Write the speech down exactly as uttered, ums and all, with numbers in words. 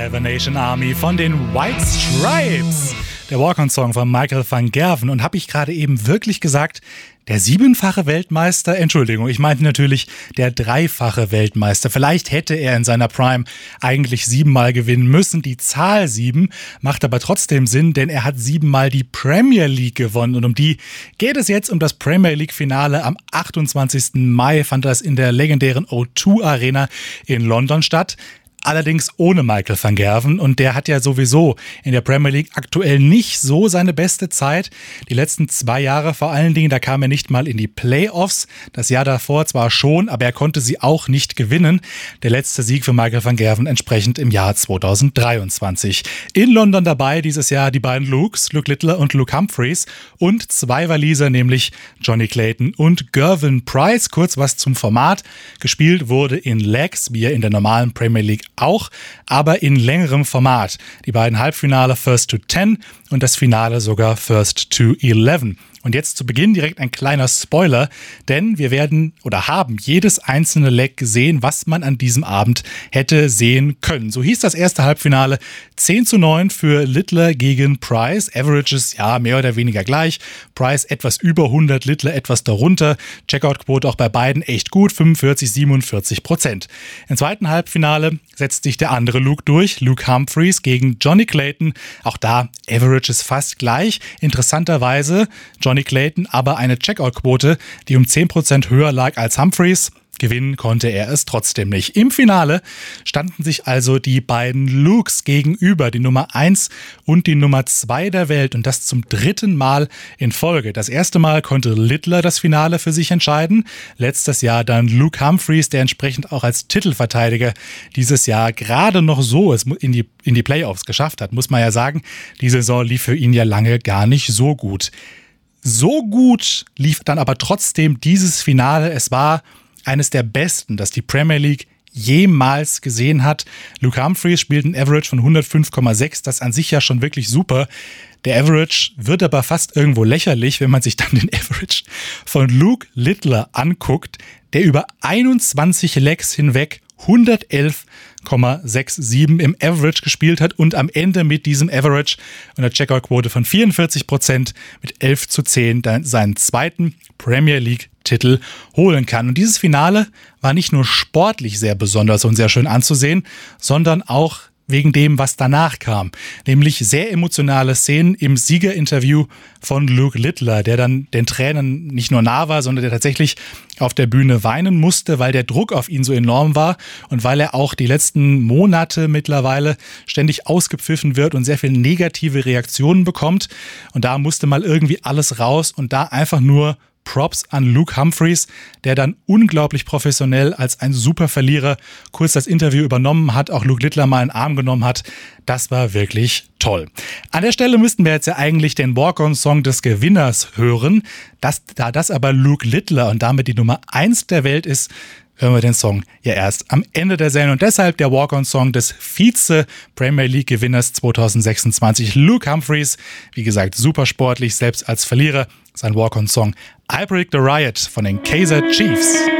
Survivor Nation Army von den White Stripes. Der Walk-on-Song von Michael van Gerwen. Und habe ich gerade eben wirklich gesagt, der siebenfache Weltmeister? Entschuldigung, ich meinte natürlich der dreifache Weltmeister. Vielleicht hätte er in seiner Prime eigentlich siebenmal gewinnen müssen. Die Zahl sieben macht aber trotzdem Sinn, denn er hat siebenmal die Premier League gewonnen. Und um die geht es jetzt, um das Premier League-Finale. Am achtundzwanzigsten Mai fand das in der legendären O zwei Arena in London statt. Allerdings ohne Michael van Gerwen, und der hat ja sowieso in der Premier League aktuell nicht so seine beste Zeit. Die letzten zwei Jahre vor allen Dingen, da kam er nicht mal in die Playoffs. Das Jahr davor zwar schon, aber er konnte sie auch nicht gewinnen. Der letzte Sieg für Michael van Gerwen entsprechend im Jahr zweitausenddreiundzwanzig. In London dabei dieses Jahr die beiden Lukes, Luke Littler und Luke Humphries, und zwei Waliser, nämlich Johnny Clayton und Gervin Price. Kurz was zum Format. Gespielt wurde in Legs, wie in der normalen Premier League auch, aber in längerem Format. Die beiden Halbfinale First to Ten und das Finale sogar First to Eleven. Und jetzt zu Beginn direkt ein kleiner Spoiler, denn wir werden oder haben jedes einzelne Leg gesehen, was man an diesem Abend hätte sehen können. So hieß das erste Halbfinale zehn zu neun für Littler gegen Price. Averages, ja, mehr oder weniger gleich. Price etwas über hundert, Littler etwas darunter. Checkout-Quote auch bei beiden echt gut, fünfundvierzig, siebenundvierzig Prozent. Im zweiten Halbfinale setzt sich der andere Luke durch, Luke Humphries gegen Johnny Clayton. Auch da Averages fast gleich. Interessanterweise Johnny Clayton aber eine Checkout-Quote, die um zehn Prozent höher lag als Humphries. Gewinnen konnte er es trotzdem nicht. Im Finale standen sich also die beiden Lukes gegenüber, die Nummer eins und die Nummer zwei der Welt, und das zum dritten Mal in Folge. Das erste Mal konnte Littler das Finale für sich entscheiden, letztes Jahr dann Luke Humphries, der entsprechend auch als Titelverteidiger dieses Jahr gerade noch so es in die, in die Playoffs geschafft hat, muss man ja sagen. Die Saison lief für ihn ja lange gar nicht so gut. So gut lief dann aber trotzdem dieses Finale. Es war eines der besten, das die Premier League jemals gesehen hat. Luke Humphries spielt ein Average von hundertfünf Komma sechs, das an sich ja schon wirklich super. Der Average wird aber fast irgendwo lächerlich, wenn man sich dann den Average von Luke Littler anguckt, der über einundzwanzig Legs hinweg hundertelf Komma siebenundsechzig im Average gespielt hat und am Ende mit diesem Average und der Checkout-Quote von vierundvierzig Prozent mit elf zu zehn dann seinen zweiten Premier League-Titel holen kann. Und dieses Finale war nicht nur sportlich sehr besonders und sehr schön anzusehen, sondern auch wegen dem, was danach kam. Nämlich sehr emotionale Szenen im Siegerinterview von Luke Littler, der dann den Tränen nicht nur nah war, sondern der tatsächlich auf der Bühne weinen musste, weil der Druck auf ihn so enorm war und weil er auch die letzten Monate mittlerweile ständig ausgepfiffen wird und sehr viele negative Reaktionen bekommt. Und da musste mal irgendwie alles raus und da einfach nur Props an Luke Humphries, der dann unglaublich professionell als ein super Verlierer kurz das Interview übernommen hat, auch Luke Littler mal in den Arm genommen hat. Das war wirklich toll. An der Stelle müssten wir jetzt ja eigentlich den Walk-on-Song des Gewinners hören. Das, da das aber Luke Littler und damit die Nummer eins der Welt ist, hören wir den Song ja erst am Ende der Sendung. Und deshalb der Walk-on-Song des Vize-Premier League-Gewinners zweitausendsechsundzwanzig, Luke Humphries. Wie gesagt, super sportlich, selbst als Verlierer. Sein Walk-on-Song I Predict a Riot von den Kaiser Chiefs.